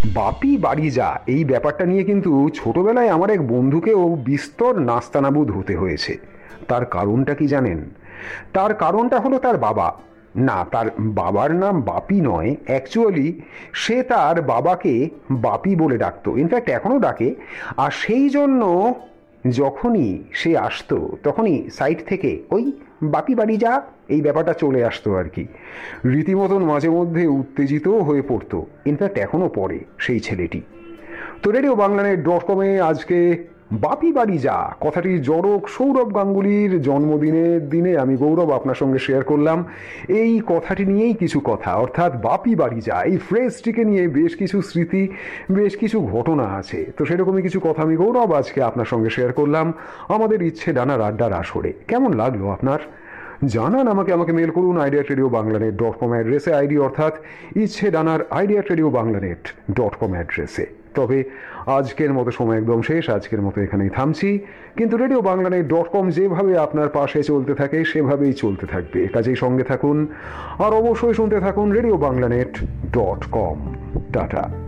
বাপি বাড়ি যা, এই ব্যাপারটা নিয়ে কিন্তু ছোটবেলায় আমার এক বন্ধুকেও বিস্তর নাস্তানাবুদ হতে হয়েছে। তার কারণটা কি জানেন? তার কারণটা হলো তার বাবা। না, তার বাবার নাম বাপি নয়, অ্যাকচুয়ালি সে তার বাবাকে বাপি বলে ডাকতো, ইনফ্যাক্ট এখনও ডাকে। আর সেই জন্য যখনই সে আসতো তখনই সাইড থেকে ওই বাপি বাড়ি যা এই ব্যাপারটা চলে আসতো আর কি। রীতিমতন মাঝে মধ্যে উত্তেজিতও হয়ে পড়তো, ইনফ্যাক্ট এখনও পড়ে সেই ছেলেটি। তো রেডিও বাংলানেট.কমে আজকে বাপি বাড়ি যা কথাটি জড়ক সৌরভ গাঙ্গুলির জন্মদিনের দিনে আমি গৌরব আপনার সঙ্গে শেয়ার করলাম। এই কথাটি নিয়েই কিছু কথা, অর্থাৎ বাপি বাড়ি যা এই ফ্রেজটিকে নিয়ে বেশ কিছু স্মৃতি, বেশ কিছু ঘটনা আছে। তো সেরকমই কিছু কথা আমি গৌরব আজকে আপনার সঙ্গে শেয়ার করলাম আমাদের ইচ্ছে ডানার আড্ডার আসরে। কেমন লাগলো আপনার? জানান আমাকে। মেল করুন idea@radioBanglanet.com অ্যাড্রেসে, আইডি অর্থাৎ ইচ্ছে ডানার idea@radioBanglanet.com অ্যাড্রেসে। তবে আজকের মতো সময় একদম শেষ, আজকের মতো এখানেই থামছি। কিন্তু রেডিও বাংলানেট.কম যেভাবে আপনার পাশে চলতে থাকে সেভাবেই চলতে থাকবে, কাজেই সঙ্গে থাকুন আর অবশ্যই শুনতে থাকুন রেডিও বাংলানেট.কম। টাটা।